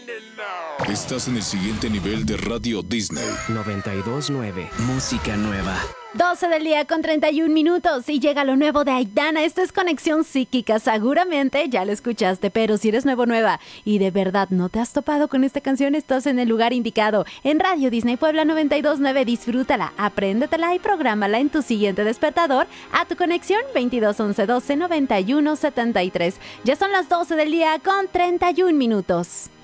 Estás en el siguiente nivel de Radio Disney 92.9. Música nueva. 12 del día con 31 minutos y llega lo nuevo de Aitana. Esto es Conexión Psíquica. Seguramente ya lo escuchaste, pero si eres nueva y de verdad no te has topado con esta canción, estás en el lugar indicado. En Radio Disney Puebla 92.9, disfrútala, apréndetela y prográmala en tu siguiente despertador a tu conexión 22 11 12 91 73. Ya son las 12 del día con 31 minutos.